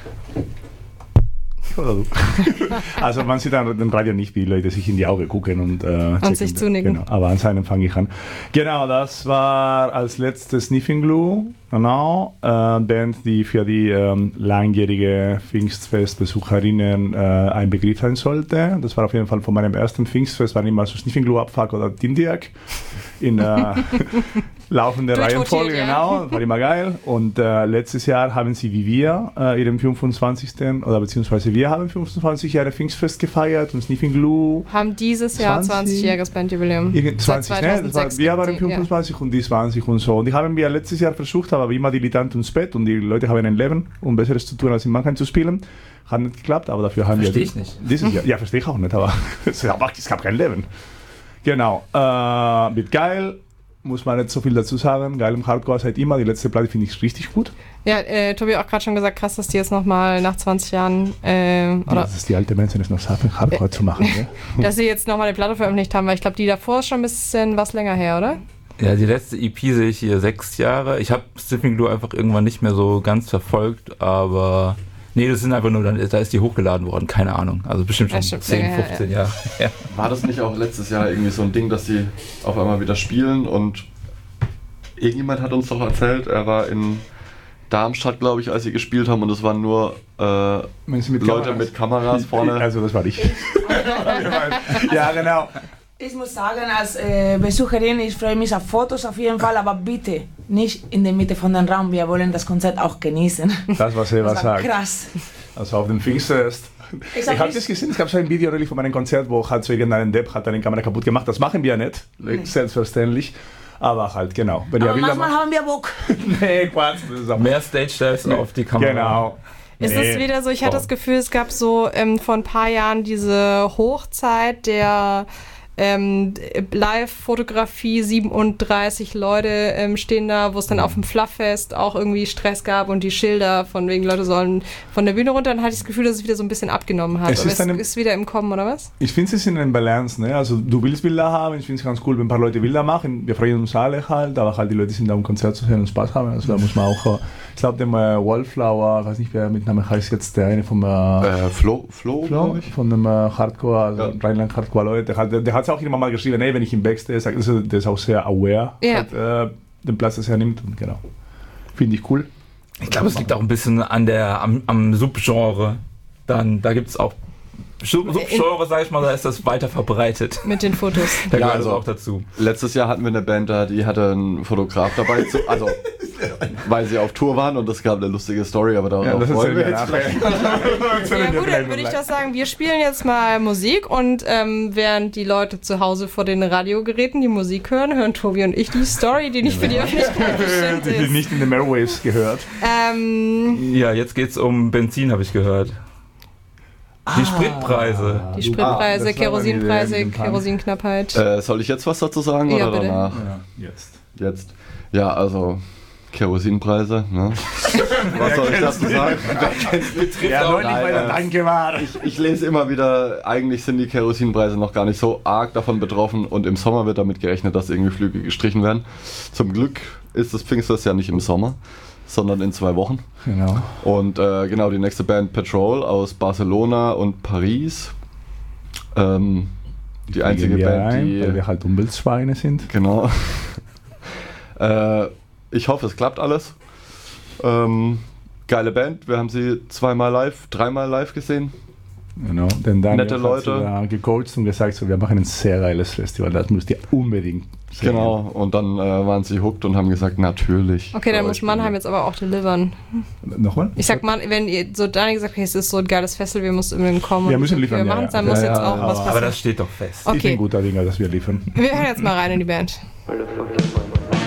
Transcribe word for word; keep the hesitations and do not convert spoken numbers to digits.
Also man sieht an dem Radio nicht, wie die Leute sich in die Augen gucken und, äh, und sich zunicken. Genau, aber anscheinend fange ich an. Genau, das war als letztes Sniffing Glue, genau, äh, Band, die für die ähm, langjährige Pfingstfest-Besucherinnen äh, ein Begriff sein sollte. Das war auf jeden Fall von meinem ersten Pfingstfest, war immer so Sniffing Glue, Abfuck oder Dindiak in äh, laufende Reihenfolge, ja. Genau, war immer geil. Und äh, letztes Jahr haben sie wie wir äh, ihren fünfundzwanzigsten oder beziehungsweise wir haben fünfundzwanzig Jahre Pfingstfest gefeiert und Sniffing Glue haben dieses Jahr zwanzigjähriges Bandjubiläum. zwanzig, ne? Das war, wir waren fünfundzwanzig ja. Und die zwanzig und so. Und die haben wir letztes Jahr versucht, aber wie immer dilettant ins Bett und die Leute haben ein Leben, um Besseres zu tun, als in Mannheim zu spielen. Hat nicht geklappt, aber dafür haben versteh wir... Verstehe ich nicht. Dieses Jahr, ja, verstehe ich auch nicht, aber es gab kein Leben. Genau. Äh, wird geil. Muss man nicht so viel dazu sagen. Geil im Hardcore seit immer. Die letzte Platte finde ich richtig gut. Ja, äh, Tobi hat auch gerade schon gesagt, krass, dass die jetzt nochmal nach zwanzig Jahren äh, oder ja, das ist die alte Menschen, es noch schaffen, Hardcore äh, zu machen. Ne? Dass sie jetzt nochmal eine Platte veröffentlicht haben, weil ich glaube, die davor ist schon ein bisschen was länger her, oder? Ja, die letzte E P sehe ich hier sechs Jahre. Ich habe Sniffing Glue einfach irgendwann nicht mehr so ganz verfolgt, aber nee, das sind einfach nur, da ist die hochgeladen worden, keine Ahnung. Also bestimmt schon ja, zehn, fünfzehn Jahre. Ja. War das nicht auch letztes Jahr irgendwie so ein Ding, dass sie auf einmal wieder spielen und irgendjemand hat uns doch erzählt, er war in Darmstadt, glaube ich, als sie gespielt haben und es waren nur äh, mit Leute Kameras? mit Kameras vorne. Also das war ich. Ja, genau. Ich muss sagen, als äh, Besucherin, ich freue mich auf Fotos auf jeden Fall, aber bitte nicht in der Mitte von dem Raum. Wir wollen das Konzert auch genießen. Das, was er was sagt. Krass. Also auf dem Pfingstfest. Ich, ich habe das gesehen, es gab so ein Video von meinem Konzert, wo halt so irgendein Depp hat eine Kamera kaputt gemacht. Das machen wir nicht, nee. Selbstverständlich. Aber halt, genau. Wenn aber manchmal haben wir Bock. Nee, Quatsch. Mehr Stage-Dives nee. auf die Kamera. Genau. Ist es nee. wieder so, ich hatte das Gefühl, es gab so ähm, vor ein paar Jahren diese Hochzeit der ähm, Live-Fotografie, siebenunddreißig Leute ähm, stehen da, wo es dann auf dem Flufffest auch irgendwie Stress gab und die Schilder von wegen Leute sollen von der Bühne runter, dann hatte ich das Gefühl, dass es wieder so ein bisschen abgenommen hat. Es ist, eine, ist wieder im Kommen, oder was? Ich finde, es ist in einer Balance, ne? Also du willst Bilder haben, ich finde es ganz cool, wenn ein paar Leute Bilder machen, wir freuen uns alle halt, aber halt die Leute sind da, um Konzert zu hören und Spaß haben, also da muss man auch, ich glaube, dem äh, Wallflower, ich weiß nicht, wer mit Namen heißt jetzt, der eine vom äh, äh, Flo, Flo, Flo von dem äh, Hardcore, also ja. Rheinland-Hardcore-Leute, der hat der es auch immer mal geschrieben, ey, wenn ich im Backstage sage, also, der ist auch sehr aware, ja. halt, äh, den Platz, das er nimmt, und genau, finde ich cool. Ich glaube, es liegt auch ein bisschen an der, am, am Subgenre, dann, da gibt es auch Subgenre, sag ich mal, da ist das weiter verbreitet. Mit den Fotos. Da gehört also auch dazu. Letztes Jahr hatten wir eine Band da, die hatte einen Fotograf dabei, zu, also weil sie auf Tour waren und das gab eine lustige Story, aber darauf ja, wollen wir jetzt Ja gut, dann würde ich doch sagen, wir spielen jetzt mal Musik und ähm, während die Leute zu Hause vor den Radiogeräten die Musik hören, hören Tobi und ich die Story, die nicht für die Öffentlichkeit bestimmt ist. Die nicht in den Airwaves gehört. Ähm, ja, jetzt geht's um Benzin, habe ich gehört. Die Spritpreise. Die Spritpreise, ah, Kerosinpreise, Kerosinknappheit. Äh, soll ich jetzt was dazu sagen ja, oder bitte. danach? Ja, jetzt. Jetzt. Ja, also Kerosinpreise, ne? Was soll ich dazu sagen? Ja, neulich bei der Danke war. Ich, ich lese immer wieder, eigentlich sind die Kerosinpreise noch gar nicht so arg davon betroffen und im Sommer wird damit gerechnet, dass irgendwie Flüge gestrichen werden. Zum Glück ist das Pfingstfest ja nicht im Sommer, sondern in zwei Wochen. Genau. Und äh, genau, die nächste Band Petrol aus Barcelona und Paris. Ähm, die einzige wir Band, ein, die... weil wir halt Umweltschweine sind. Genau. äh, ich hoffe, es klappt alles. Ähm, geile Band, wir haben sie zweimal live, dreimal live gesehen. Genau, denn dann nette Leute ja, gecoacht und gesagt, so, wir machen ein sehr geiles Festival, das müsst ihr unbedingt sehen. Genau, und dann äh, waren sie hooked und haben gesagt, natürlich. Okay, dann muss Mannheim jetzt aber auch delivern. Nochmal? Ich sag mal, wenn ihr so Daniel gesagt habt, es ist so ein geiles Festival, wir müssen unbedingt kommen. Wir müssen liefern, wir machen ja, es, dann ja. muss Ja, jetzt ja, auch aber was passieren. Aber das steht doch fest. Okay. Ich bin guter Dinger, dass wir liefern. Wir hören jetzt mal rein in die Band. Weil das